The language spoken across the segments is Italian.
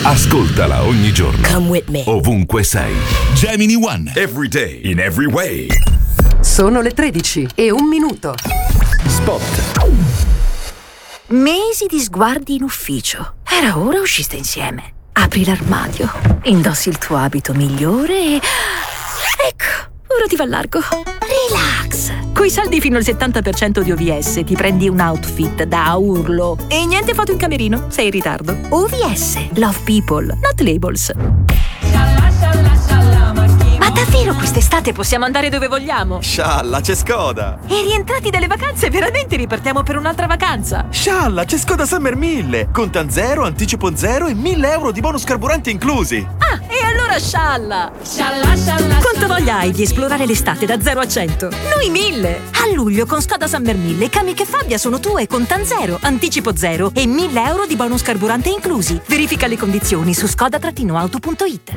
Ascoltala ogni giorno. Come with me. Ovunque sei. Gemini One. Every day, in every way. Sono le 13:01. Spot. Mesi di sguardi in ufficio. Era ora usciste insieme. Apri l'armadio, indossi il tuo abito migliore e... Ecco, ora ti va largo. Relax. Coi saldi fino al 70% di OVS ti prendi un outfit da urlo. E niente foto in camerino, sei in ritardo. OVS, love people, not labels. Ma davvero quest'estate possiamo andare dove vogliamo? Scialla, c'è Skoda! E rientrati dalle vacanze veramente ripartiamo per un'altra vacanza? Scialla, c'è Skoda Summer 1000! Contan 0, anticipo 0 e 1.000 euro di bonus carburante inclusi! Ah, e allora scialla! Quanto voglia hai di esplorare l'estate da 0 a 100? Noi 1000! A luglio con Skoda Summer 1000 Kamiq e Fabia sono tue, contan 0, anticipo 0 e 1.000 euro di bonus carburante inclusi. Verifica le condizioni su skoda-auto.it.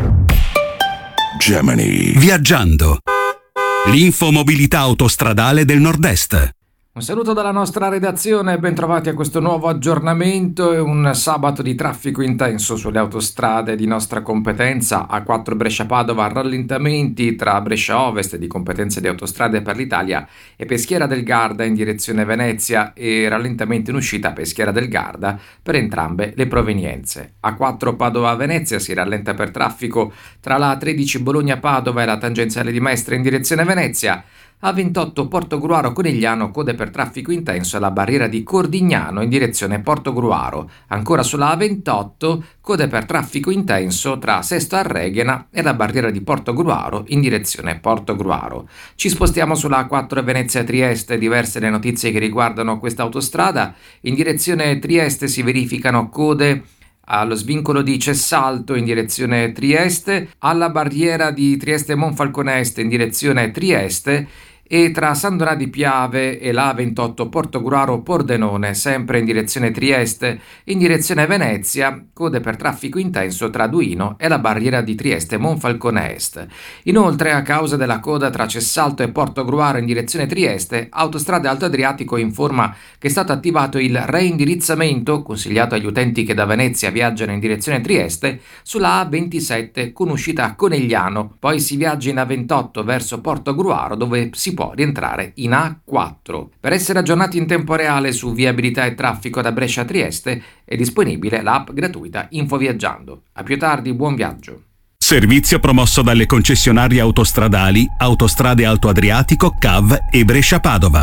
Gemini. Viaggiando. L'infomobilità autostradale del Nord-Est. Un saluto dalla nostra redazione e ben trovati a questo nuovo aggiornamento e un sabato di traffico intenso sulle autostrade di nostra competenza. A4 Brescia-Padova, rallentamenti tra Brescia Ovest di competenza di Autostrade per l'Italia e Peschiera del Garda in direzione Venezia e rallentamento in uscita Peschiera del Garda per entrambe le provenienze. A4 Padova-Venezia si rallenta per traffico tra la A13 Bologna-Padova e la tangenziale di Mestre in direzione Venezia. A28 Portogruaro Conegliano, code per traffico intenso alla barriera di Cordignano in direzione Portogruaro. Ancora sulla A28 code per traffico intenso tra Sesto Arreghena e la barriera di Portogruaro in direzione Portogruaro. Ci spostiamo sulla A4 Venezia-Trieste, diverse le notizie che riguardano questa autostrada. In direzione Trieste si verificano code allo svincolo di Cessalto in direzione Trieste, alla barriera di Trieste Monfalconeste in direzione Trieste e tra San Donà di Piave e la A28 Portogruaro Pordenone, sempre in direzione Trieste, in direzione Venezia, code per traffico intenso tra Duino e la barriera di Trieste Monfalcone Est. Inoltre, a causa della coda tra Cessalto e Portogruaro in direzione Trieste, Autostrade Alto Adriatico informa che è stato attivato il reindirizzamento, consigliato agli utenti che da Venezia viaggiano in direzione Trieste, sulla A27 con uscita a Conegliano, poi si viaggia in A28 verso Portogruaro dove si può rientrare in A4. Per essere aggiornati in tempo reale su viabilità e traffico da Brescia a Trieste è disponibile l'app gratuita Infoviaggiando. A più tardi, buon viaggio. Servizio promosso dalle concessionarie autostradali Autostrade Alto Adriatico, CAV e Brescia-Padova.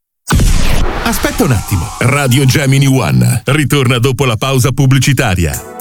Aspetta un attimo. Radio Gemini One ritorna dopo la pausa pubblicitaria.